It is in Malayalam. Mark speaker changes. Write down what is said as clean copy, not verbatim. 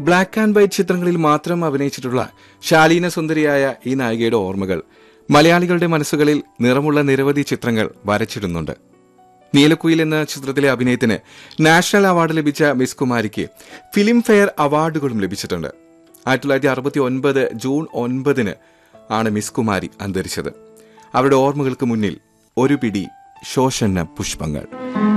Speaker 1: ബ്ലാക്ക് ആൻഡ് വൈറ്റ് ചിത്രങ്ങളിൽ മാത്രം അഭിനയിച്ചിട്ടുള്ള ശാലീന സുന്ദരിയായ ഈ നായികയുടെ ഓർമ്മകൾ മലയാളികളുടെ മനസ്സുകളിൽ നിറമുള്ള നിരവധി ചിത്രങ്ങൾ വരച്ചിടുന്നുണ്ട്. നീലക്കുയിൽ എന്ന ചിത്രത്തിലെ അഭിനയത്തിന് നാഷണൽ അവാർഡ് ലഭിച്ച മിസ് കുമാരിക്ക് ഫിലിം ഫെയർ അവാർഡുകളും ലഭിച്ചിട്ടുണ്ട്. 1969 ജൂൺ 9 ആണ് മിസ് കുമാരി അന്തരിച്ചത്. അവരുടെ ഓർമ്മകൾക്ക് മുന്നിൽ ഒരു പിടി ശോഷണ്ണ പുഷ്പങ്ങൾ.